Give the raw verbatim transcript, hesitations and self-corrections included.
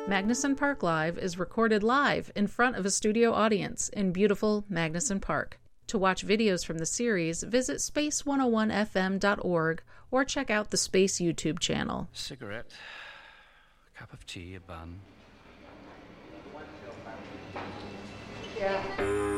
Magnuson Park Live is recorded live in front of a studio audience in beautiful Magnuson Park. To watch videos from the series, visit space one oh one f m dot org or check out the Space YouTube channel. Cigarette, a cup of tea, a bun. Yeah.